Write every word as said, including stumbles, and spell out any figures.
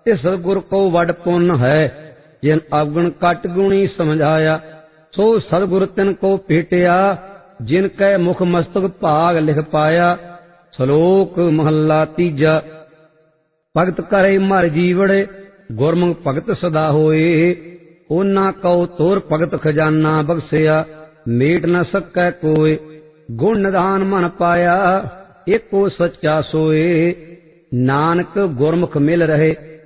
तिस गुर को वड पुन है, जिन अवगुण कट गुणी समझाया। सो सतगुर तिन को भेटिया, जिनकै मुख मस्तक भाग लिख पाया। श्लोक महला तीजा। भगत करे मर जीवड़े, गुरमुख भगत सदा होए। ओना कौ तोर भगत खजाना बख्शिया, मेट न सकै कोय। गुण निधान मन पाया, एको सच्चा सोए। नानक गुरमुख मिल रहे,